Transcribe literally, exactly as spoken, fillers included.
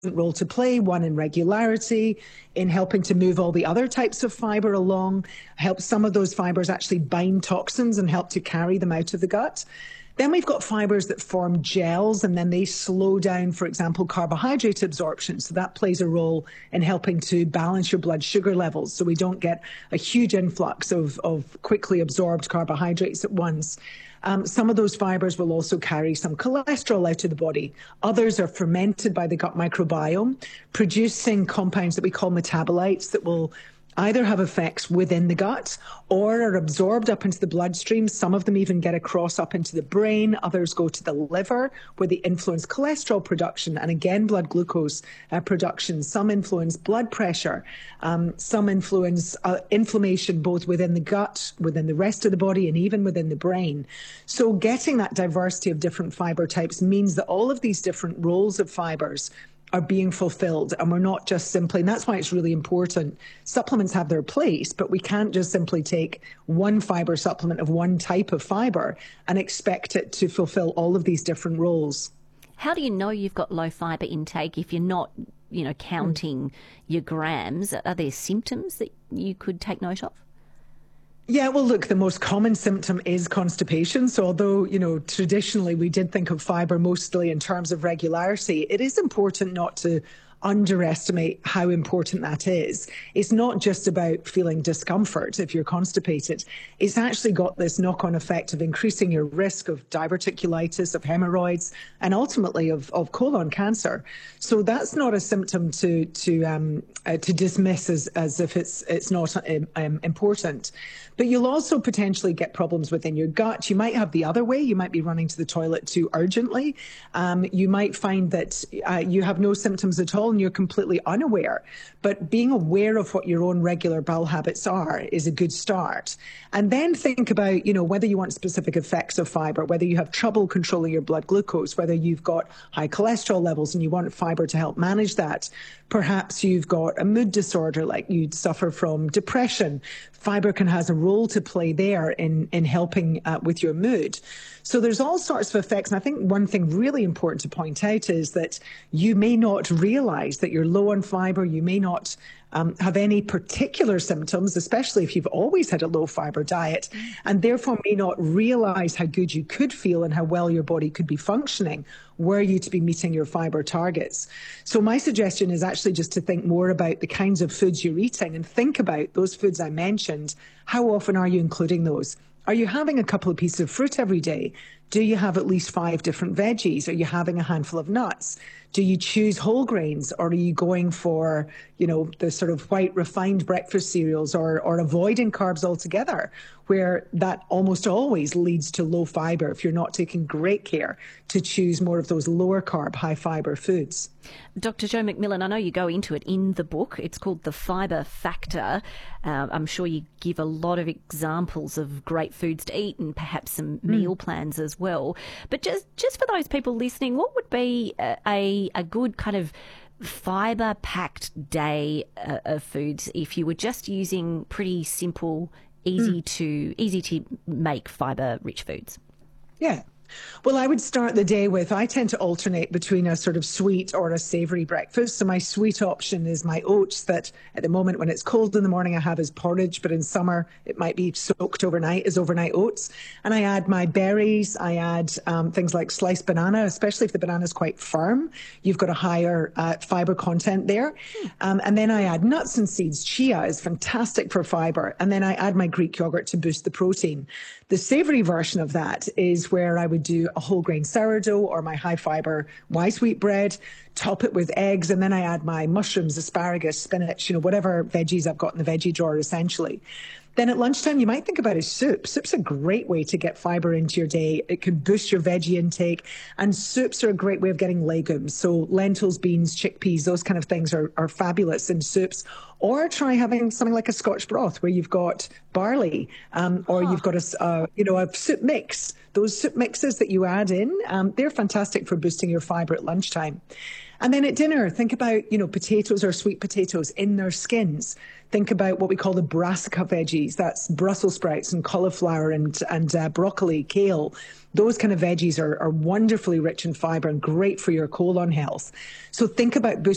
role to play, one in regularity, in helping to move all the other types of fiber along, help some of those fibers actually bind toxins and help to carry them out of the gut. Then we've got fibers that form gels, and then they slow down, for example, carbohydrate absorption. So that plays a role in helping to balance your blood sugar levels so we don't get a huge influx of, of quickly absorbed carbohydrates at once. Um, some of those fibers will also carry some cholesterol out of the body. Others are fermented by the gut microbiome, producing compounds that we call metabolites that will either have effects within the gut or are absorbed up into the bloodstream. Some of them even get across up into the brain. Others go to the liver, where they influence cholesterol production and, again, blood glucose uh, production. Some influence blood pressure. Um, some influence uh, inflammation both within the gut, within the rest of the body, and even within the brain. So getting that diversity of different fiber types means that all of these different roles of fibers are being fulfilled, and we're not just simply, and that's why it's really important. Supplements have their place, but we can't just simply take one fiber supplement of one type of fiber and expect it to fulfill all of these different roles. How do you know you've got low fiber intake if you're not, you know, counting mm. your grams? Are there symptoms that you could take note of? Yeah, well, look, the most common symptom is constipation. So although, you know, traditionally we did think of fiber mostly in terms of regularity, it is important not to underestimate how important that is. It's not just about feeling discomfort if you're constipated. It's actually got this knock-on effect of increasing your risk of diverticulitis, of hemorrhoids, and ultimately of, of colon cancer. So that's not a symptom to to um, uh, to dismiss as, as if it's it's not um, um, important. But you'll also potentially get problems within your gut. You might have the other way. You might be running to the toilet too urgently. Um, you might find that uh, you have no symptoms at all and you're completely unaware. But being aware of what your own regular bowel habits are is a good start. And then think about, you know, whether you want specific effects of fiber, whether you have trouble controlling your blood glucose, whether you've got high cholesterol levels and you want fiber to help manage that. Perhaps you've got a mood disorder, like you'd suffer from depression. Fiber can has a role to play there in, in helping uh, with your mood. So there's all sorts of effects. And I think one thing really important to point out is that you may not realize that you're low on fiber. You may not um, have any particular symptoms, especially if you've always had a low fiber diet, and therefore may not realize how good you could feel and how well your body could be functioning were you to be meeting your fiber targets. So my suggestion is actually just to think more about the kinds of foods you're eating and think about those foods I mentioned. How often are you including those? Are you having a couple of pieces of fruit every day? Do you have at least five different veggies? Are you having a handful of nuts? Do you choose whole grains, or are you going for, you know, the sort of white refined breakfast cereals, or, or avoiding carbs altogether, where that almost always leads to low fiber if you're not taking great care to choose more of those lower carb, high fiber foods? Doctor Jo McMillan, I know you go into it in the book. It's called The Fiber Factor. Uh, I'm sure you give a lot of examples of great foods to eat and perhaps some mm. meal plans as well. But just, just for those people listening, what would be a, a, a good kind of fiber-packed day uh, of foods if you were just using pretty simple, easy mm. to easy to make fiber-rich foods? Yeah. Well, I would start the day with, I tend to alternate between a sort of sweet or a savoury breakfast. So my sweet option is my oats that at the moment when it's cold in the morning I have as porridge, but in summer it might be soaked overnight as overnight oats. And I add my berries, I add um, things like sliced banana, especially if the banana is quite firm. You've got a higher uh, fibre content there. Um, and then I add nuts and seeds. Chia is fantastic for fibre. And then I add my Greek yogurt to boost the protein. The savoury version of that is where I would do a whole grain sourdough or my high fiber wise wheat bread, top it with eggs, and then I add my mushrooms, asparagus, spinach, you know, whatever veggies I've got in the veggie drawer essentially. Then at lunchtime, you might think about a soup. Soup's a great way to get fiber into your day. It can boost your veggie intake. And soups are a great way of getting legumes. So lentils, beans, chickpeas, those kind of things are, are fabulous in soups. Or try having something like a Scotch broth where you've got barley um, or oh. you've got a, uh, you know, a soup mix. Those soup mixes that you add in, um, they're fantastic for boosting your fiber at lunchtime. And then at dinner, think about, you know, potatoes or sweet potatoes in their skins. Think about what we call the brassica veggies. That's Brussels sprouts and cauliflower and, and uh, broccoli, kale. Those kind of veggies are, are wonderfully rich in fiber and great for your colon health. So think about boosting